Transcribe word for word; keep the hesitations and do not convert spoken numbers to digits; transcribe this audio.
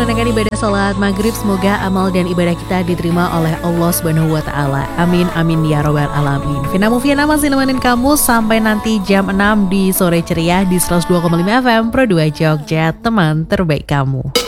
menunaikan ibadah sholat maghrib. Semoga amal dan ibadah kita diterima oleh Allah Subhanahu Wa Taala. Amin amin ya robbal alamin. Vina Mufiana masih nemenin kamu sampai nanti jam enam di sore ceria di seratus dua koma lima F M Pro dua Jogja, teman terbaik kamu.